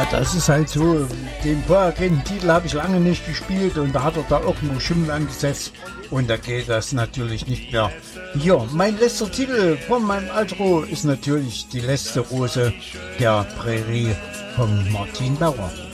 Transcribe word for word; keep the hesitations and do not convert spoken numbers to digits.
Ja, das ist halt so. Den Voragenten-Titel habe ich lange nicht gespielt und da hat er da irgendwo Schimmel angesetzt und da geht das natürlich nicht mehr. Hier, mein letzter Titel von meinem Outro ist natürlich Die letzte Rose der Prärie von Martin Bauer.